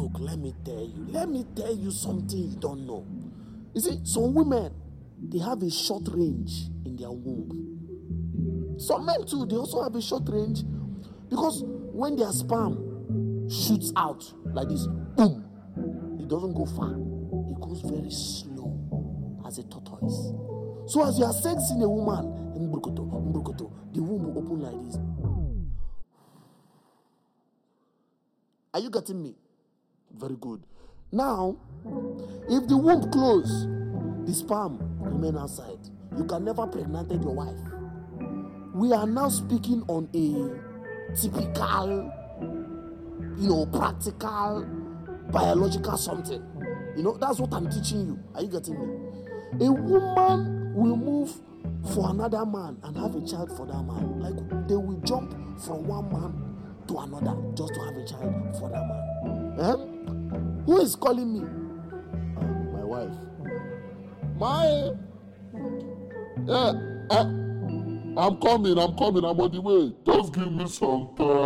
Look, let me tell you something you don't know. You see, some women, they have a short range in their womb. Some men too, they also have a short range, because when their sperm shoots out like this, boom, it doesn't go far. It goes very slow as a tortoise. So as you are sexing a woman, the womb will open like this. Are you getting me? Very good. Now, if the womb close, the sperm remain outside. You can never pregnant your wife. We are now speaking on a typical, practical, biological something. That's what I'm teaching you. Are you getting me? A woman will move for another man and have a child for that man. Like, they will jump from one man to another just to have a child for that man. Who is calling me? My wife. I'm coming. I'm on the way. Just give me some time.